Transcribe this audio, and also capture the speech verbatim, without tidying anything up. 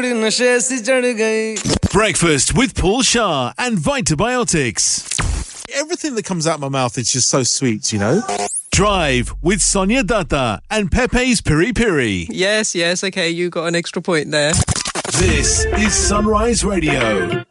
Breakfast with Paul Shah and Vitabiotics. Everything that comes out of my mouth is just so sweet, you know? Drive with Sonia Datta and Pepe's Piri Piri. Yes, yes, okay, you got an extra point there. This is Sunrise Radio.